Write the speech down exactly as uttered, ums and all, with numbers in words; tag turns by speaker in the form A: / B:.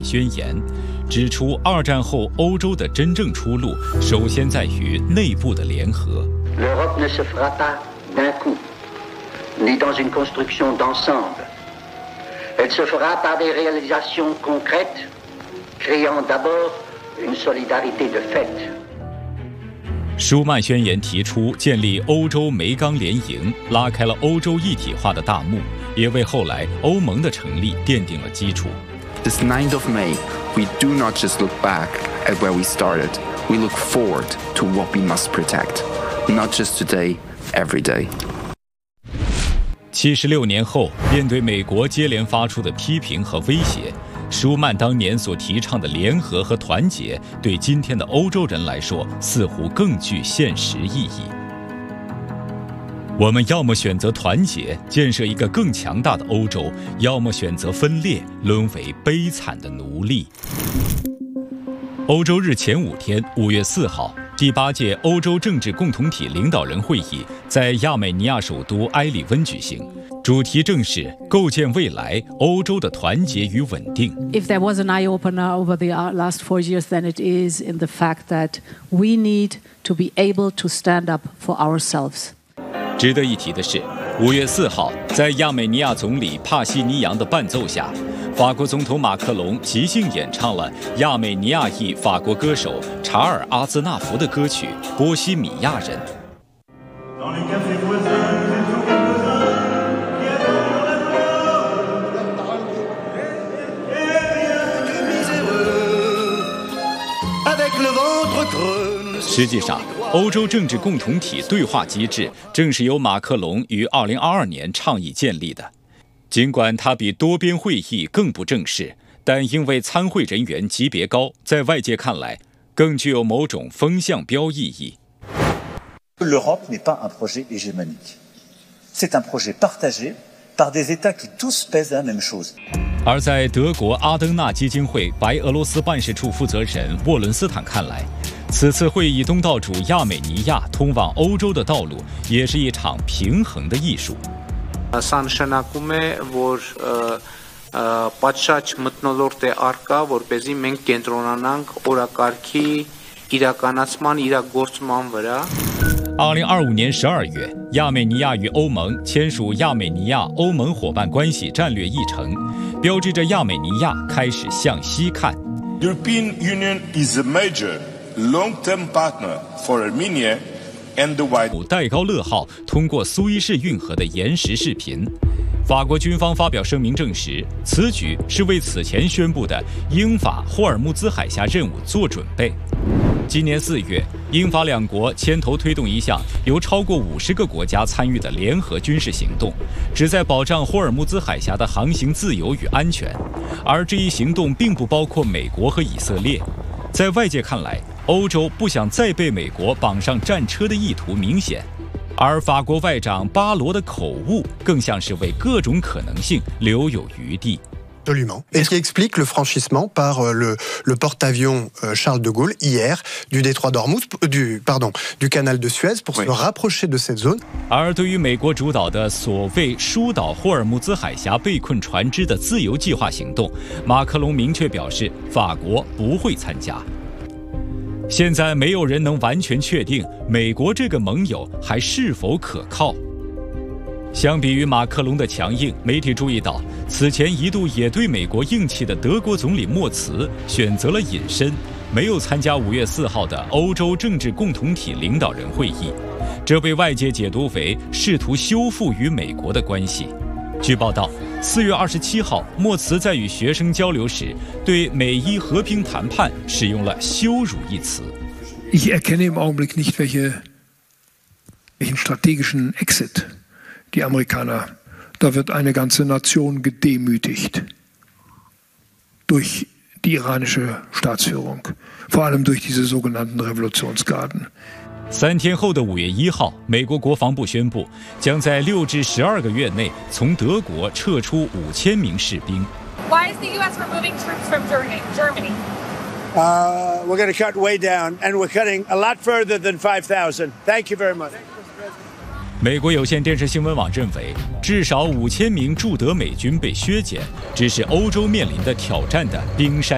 A: 宣言指出，二战后欧洲的真正出路，首先在于内部的联合。
B: L'Europe ne se fera pas d'un coup, ni dans une construction d'ensemble. Elle se fera par des réalisations concrètes, créant d'abord une solidarité de fait.
A: 舒曼宣言提出建立欧洲煤钢联营，拉开了欧洲一体化的大幕，也为后来欧盟的成立奠定了基础。
C: This ninth of May, we do not just look back at where we started. We look forward to what we must protect, not just today, every day.
A: 七十六年后，面对美国接连发出的批评和威胁，舒曼当年所提倡的联合和团结，对今天的欧洲人来说，似乎更具现实意义。我们要么选择团结，建设一个更强大的欧洲，要么选择分裂，沦为悲惨的奴隶。欧洲日前五天，五月四号，第八届欧洲政治共同体领导人会议在亚美尼亚首都埃里温举行，主题正是构建未来欧洲的团结与稳定。
D: If there was an eye-opener over the last four years, then it is in the fact that we need to be able to stand up for ourselves.
A: 值得一提的是，五月四号，在亚美尼亚总理帕西尼扬的伴奏下，法国总统马克龙即兴演唱了亚美尼亚裔法国歌手查尔阿兹纳福的歌曲《波西米亚人》。实际上，欧洲政治共同体对话机制正是由马克龙于二零二二年倡议建立的。尽管它比多边会议更不正式，但因为参会人员级别高，在外界看来更具有某种风向标意义。
E: L'Europe n'est pas un projet hégémonique. C'est un projet partagé par des États qui tous pèsent la même chose.
A: 而在德国阿登纳基金会白俄罗斯办事处负责人沃伦斯坦看来，此次会议东道主亚美尼亚通往欧洲的道路，也是一场平衡的艺术。
F: Սա նշանակում է, որ պատշաճ մթնոլորտ է առկա, որպեսզի մենք կենտրոնանանք օրակարգի իրականացման, իրագործման վրա。
A: 二零二五年十二月，亚美尼亚与欧盟签署亚美尼亚欧盟伙伴关系战略议程，标志着亚美尼亚开始向西看。
G: European Union is a major long-term partner for Armenia and the wide.
A: 戴高乐号通过苏伊士运河的延时视频，法国军方发表声明证实，此举是为此前宣布的英法霍尔木兹海峡任务做准备。今年四月，英法两国牵头推动一项由超过五十个国家参与的联合军事行动，旨在保障霍尔木兹海峡的航行自由与安全。而这一行动并不包括美国和以色列。在外界看来，欧洲不想再被美国绑上战车的意图明显，而法国外长巴罗的口误更像是为各种可能性留有余地。
H: Absolument. Et ce qui explique le franchissement par le, le porte-avions Charles de Gaulle hier du détroit d'Ormuz, du pardon, du canal de Suez pour se rapprocher de cette zone.
A: 而对于美国主导的所谓疏导霍尔木兹海峡被困船只的自由计划行动，马克龙明确表示，法国不会参加。现在没有人能完全确定美国这个盟友还是否可靠。相比于马克龙的强硬，媒体注意到，此前一度也对美国硬气的德国总理默茨选择了隐身，没有参加五月四号的欧洲政治共同体领导人会议，这被外界解读为试图修复与美国的关系。据报道，四月二十七号，默茨在与学生交流时，对美伊和平谈判使用了羞辱一词。
I: Ich erkenne im Augenblick nicht, welche, welchen strategischen Exit die Amerikaner. Da wird eine ganze Nation gedemütigt durch die iranische Staatsführung, vor allem durch diese sogenannten Revolutionsgarden.
A: 三天后的五月一号，美国国防部宣布，将在六至十二个月内从德国撤出五千名士兵。
J: Why is the U S removing troops from Germany?
K: Uh, we're going to cut way down, and we're cutting a lot further than five thousand. Thank you very much.
A: 美国有线电视新闻网认为，至少五千名驻德美军被削减，只是欧洲面临的挑战的冰山。